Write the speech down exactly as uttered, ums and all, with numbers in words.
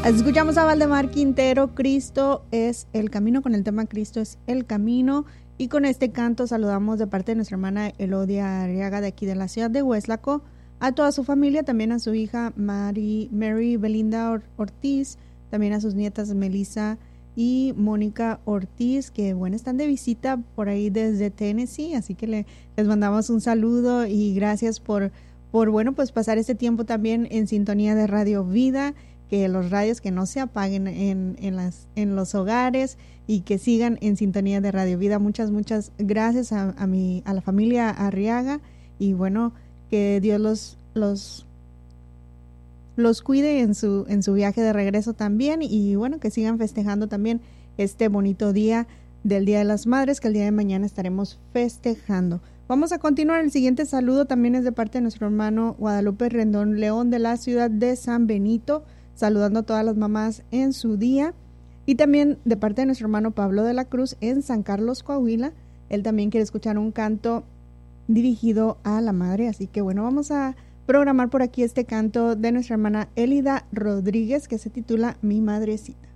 Escuchamos a Valdemar Quintero, Cristo es el camino, con el tema Cristo es el camino. Y con este canto saludamos de parte de nuestra hermana Elodia Arriaga de aquí de la ciudad de Hueslaco, a toda su familia, también a su hija Mary, Mary Belinda Ortiz, también a sus nietas Melissa y Mónica Ortiz, que bueno, están de visita por ahí desde Tennessee, así que le, les mandamos un saludo y gracias por, por bueno, pues pasar este tiempo también en sintonía de Radio Vida, que los radios que no se apaguen en, en, las, en los hogares y que sigan en sintonía de Radio Vida. Muchas, muchas gracias a, a, mi, a la familia Arriaga y bueno, que Dios los, los, los cuide en su, en su viaje de regreso también y bueno, que sigan festejando también este bonito día del Día de las Madres, que el día de mañana estaremos festejando. Vamos a continuar. El siguiente saludo también es de parte de nuestro hermano Guadalupe Rendón León de la ciudad de San Benito, saludando a todas las mamás en su día, y también de parte de nuestro hermano Pablo de la Cruz en San Carlos, Coahuila. Él también quiere escuchar un canto dirigido a la madre, así que bueno, vamos a programar por aquí este canto de nuestra hermana Elida Rodríguez, que se titula Mi Madrecita.